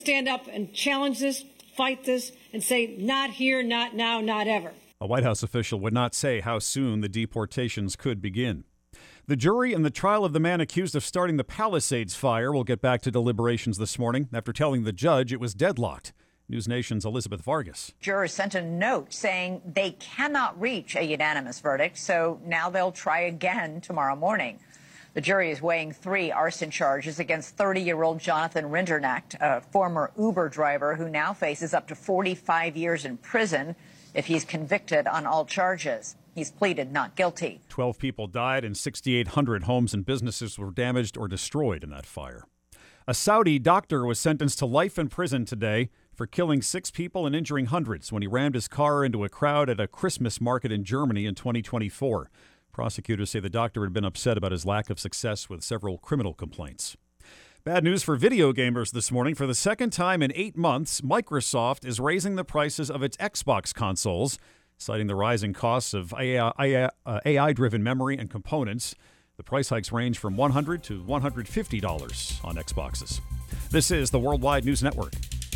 Stand up and challenge this, fight this, and say, not here, not now, not ever. A White House official would not say how soon the deportations could begin. The jury in the trial of the man accused of starting the Palisades fire will get back to deliberations this morning after telling the judge it was deadlocked. News Nation's Elizabeth Vargas. Jurors sent a note saying they cannot reach a unanimous verdict, so now they'll try again tomorrow morning. The jury is weighing 3 arson charges against 30-year-old Jonathan Rinderknecht, a former Uber driver who now faces up to 45 years in prison if he's convicted on all charges. He's pleaded not guilty. 12 people died and 6,800 homes and businesses were damaged or destroyed in that fire. A Saudi doctor was sentenced to life in prison today for killing 6 people and injuring hundreds when he rammed his car into a crowd at a Christmas market in Germany in 2024. Prosecutors say the doctor had been upset about his lack of success with several criminal complaints. Bad news for video gamers this morning. For the second time in 8 months, Microsoft is raising the prices of its Xbox consoles, citing the rising costs of AI-driven memory and components. The price hikes range from $100 to $150 on Xboxes. This is the Worldwide News Network.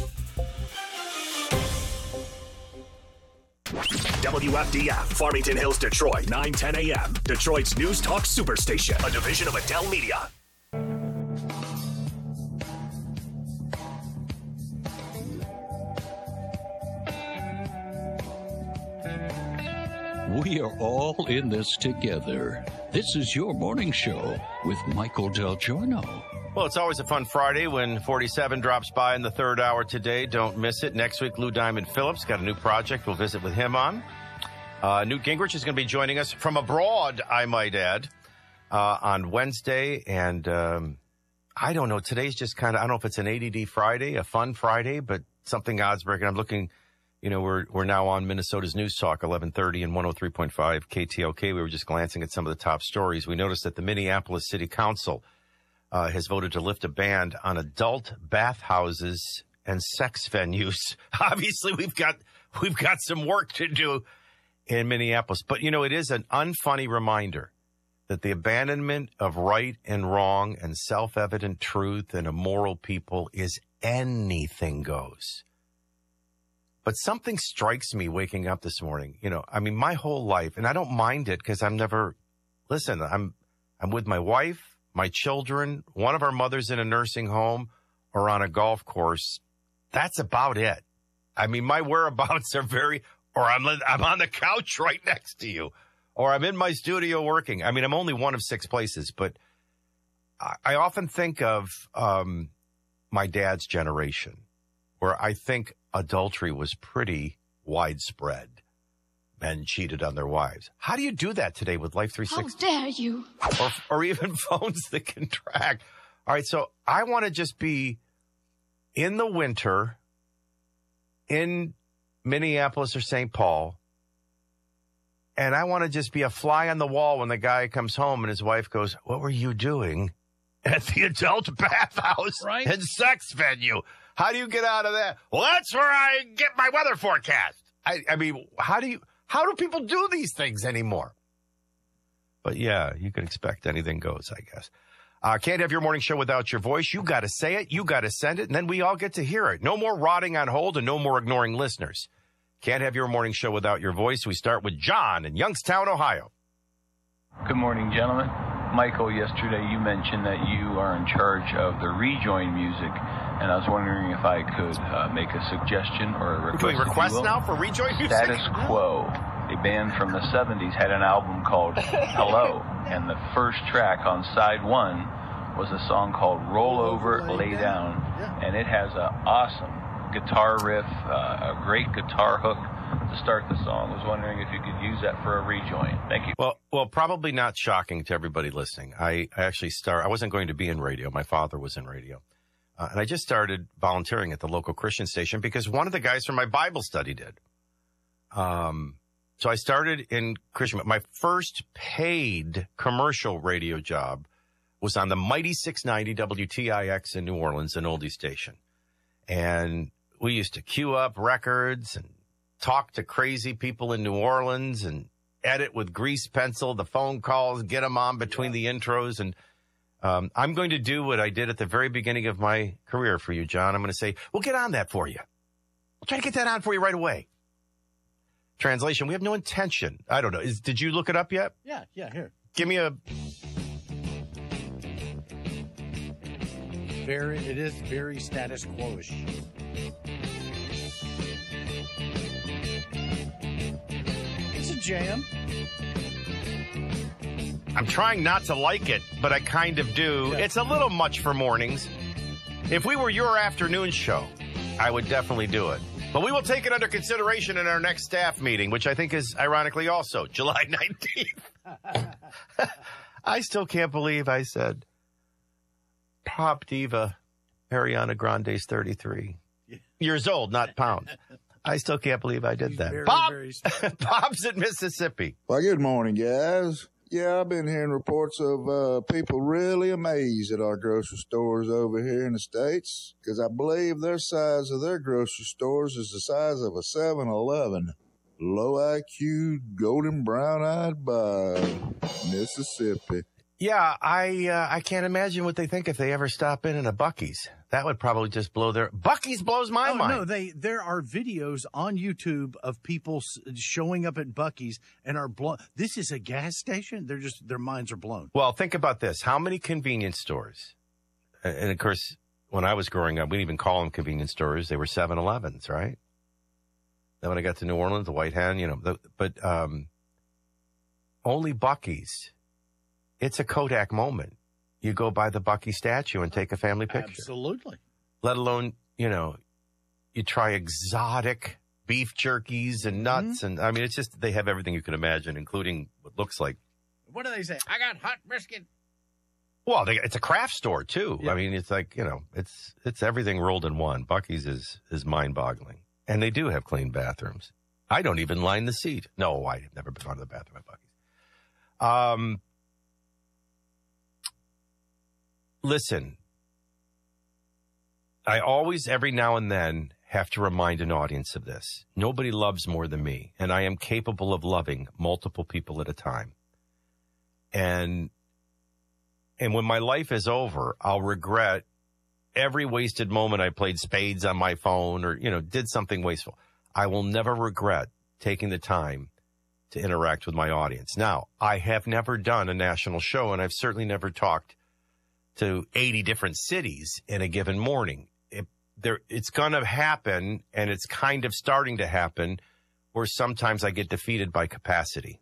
WFDF, Farmington Hills, Detroit, 9:10 a.m. Detroit's News Talk Superstation, a division of Adele Media. We are all in this together. This is your morning show with Michael Del Giorno. Well, it's always a fun Friday when 47 drops by in the third hour today. Don't miss it. Next week, Lou Diamond Phillips got a new project we'll visit with him on. Newt Gingrich is going to be joining us from abroad, I might add, on Wednesday. And I don't know. Today's just kind of, I don't know if it's an ADD Friday, a fun Friday, but something odds breaking. I'm looking, you know, we're now on Minnesota's News Talk, 1130 and 103.5 KTLK. We were just glancing at some of the top stories. We noticed that the Minneapolis City Council has voted to lift a ban on adult bathhouses and sex venues. Obviously, we've got some work to do in Minneapolis. But, you know, it is an unfunny reminder that the abandonment of right and wrong and self-evident truth and immoral people is anything goes. But something strikes me waking up this morning. You know, I mean, my whole life, and I don't mind it because I'm with my wife, my children, one of our mothers in a nursing home or on a golf course. That's about it. I mean, my whereabouts are or I'm on the couch right next to you, or I'm in my studio working. I mean, I'm only one of 6 places, but I often think of my dad's generation, where I think adultery was pretty widespread. Men cheated on their wives. How do you do that today with Life 360? How dare you? Or even phones that can track. All right, so I want to just be in the winter in Minneapolis or St. Paul, and I want to just be a fly on the wall when the guy comes home and his wife goes, "What were you doing at the adult bathhouse and sex venue? How do you get out of that?" "Well, that's where I get my weather forecast." I mean, how do people do these things anymore? But yeah, you can expect anything goes, I guess. Can't have your morning show without your voice. You got to say it. You got to send it. And then we all get to hear it. No more rotting on hold and no more ignoring listeners. Can't have your morning show without your voice. We start with John in Youngstown, Ohio. Good morning, gentlemen. Michael, yesterday you mentioned that you are in charge of the rejoin music, and I was wondering if I could make a suggestion or a request. We're doing requests now for rejoin music? Status Quo, a band from the 70s, had an album called Hello, and the first track on side 1 was a song called Roll Over, Lay Down, and it has an awesome guitar riff, a great guitar hook to start the song. I was wondering if you could use that for a rejoin. Thank you. Well, probably not shocking to everybody listening. I wasn't going to be in radio. My father was in radio. And I just started volunteering at the local Christian station because one of the guys from my Bible study did. So I started in Christian. My first paid commercial radio job was on the mighty 690 WTIX in New Orleans, an oldie station. And we used to queue up records and talk to crazy people in New Orleans and edit with grease pencil the phone calls, get them on between the intros. And I'm going to do what I did at the very beginning of my career for you, John. I'm going to say, we'll get on that for you. We'll try to get that on for you right away. Translation, we have no intention. I don't know. Did you look it up yet? Yeah, here. Give me a... It is very status quo-ish. It's a jam. I'm trying not to like it, but I kind of do. Yeah. It's a little much for mornings. If we were your afternoon show, I would definitely do it. But we will take it under consideration in our next staff meeting, which I think is ironically also July 19th. I still can't believe I said pop diva Ariana Grande's 33 years old, not pounds. I still can't believe I did that. Bob's at Mississippi. Well, good morning, guys. Yeah, I've been hearing reports of people really amazed at our grocery stores over here in the States, because I believe their size of their grocery stores is the size of a 7-Eleven. Low IQ, golden brown-eyed Bob, Mississippi. Yeah, I can't imagine what they think if they ever stop in a Buc-ee's. That would probably just blow their... Buc-ee's blows my mind. No, there are videos on YouTube of people showing up at Buc-ee's and are blown. This is a gas station? Their minds are blown. Well, think about this. How many convenience stores? And of course, when I was growing up, we didn't even call them convenience stores. They were 7-Elevens, right? Then when I got to New Orleans, the White Hen, but only Buc-ee's. It's a Kodak moment. You go by the Buc-ee statue and take a family picture. Absolutely. Let alone, you try exotic beef jerkies and nuts. And I mean, it's just, they have everything you can imagine, including what looks like. What do they say? I got hot brisket. Well, it's a craft store too. Yeah. I mean, it's like, it's everything rolled in one. Buc-ee's is mind boggling. And they do have clean bathrooms. I don't even line the seat. No, I've never been on the bathroom at Buc-ee's. Listen, I always, every now and then, have to remind an audience of this. Nobody loves more than me, and I am capable of loving multiple people at a time. And when my life is over, I'll regret every wasted moment I played spades on my phone or, did something wasteful. I will never regret taking the time to interact with my audience. Now, I have never done a national show, and I've certainly never talked to 80 different cities in a given morning. It's going to happen, and it's kind of starting to happen, where sometimes I get defeated by capacity.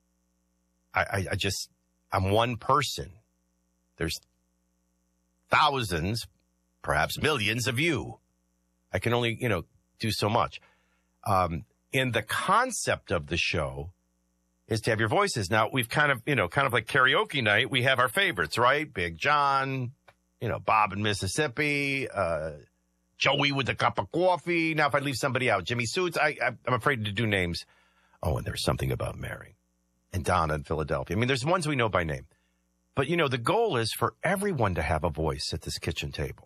I'm one person. There's thousands, perhaps millions of you. I can only, do so much. In the concept of the show is to have your voices. Now, we've kind of like karaoke night, we have our favorites, right? Big John, Bob in Mississippi, Joey with a cup of coffee. Now, if I leave somebody out, Jimmy Suits, I'm afraid to do names. Oh, and there's something about Mary and Donna in Philadelphia. I mean, there's ones we know by name. But, the goal is for everyone to have a voice at this kitchen table.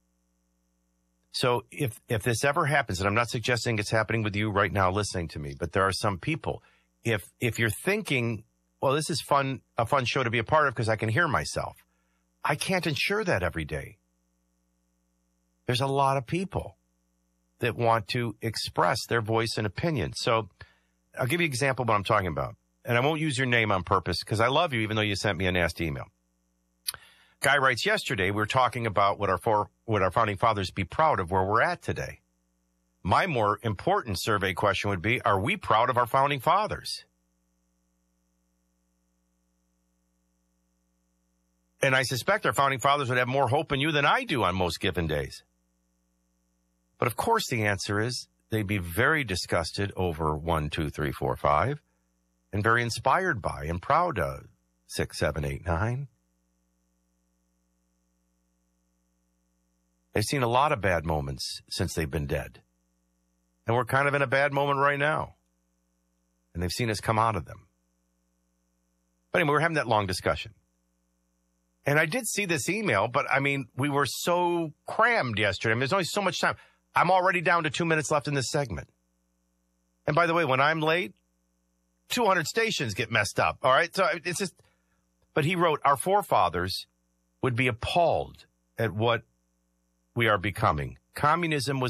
So if this ever happens, and I'm not suggesting it's happening with you right now listening to me, but there are some people, if you're thinking, well, this is a fun show to be a part of because I can hear myself, I can't ensure that every day. There's a lot of people that want to express their voice and opinion. So I'll give you an example of what I'm talking about. And I won't use your name on purpose because I love you, even though you sent me a nasty email. Guy writes, yesterday we were talking about what our founding fathers be proud of where we're at today. My more important survey question would be, are we proud of our founding fathers? And I suspect our founding fathers would have more hope in you than I do on most given days. But of course the answer is they'd be very disgusted over 1, 2, 3, 4, 5, and very inspired by and proud of 6, 7, 8, 9. They've seen a lot of bad moments since they've been dead. And we're kind of in a bad moment right now. And they've seen us come out of them. But anyway, we're having that long discussion. And I did see this email, but I mean, we were so crammed yesterday. I mean, there's only so much time. I'm already down to 2 minutes left in this segment. And by the way, when I'm late, 200 stations get messed up. All right. So it's just, but he wrote, our forefathers would be appalled at what we are becoming. Communism was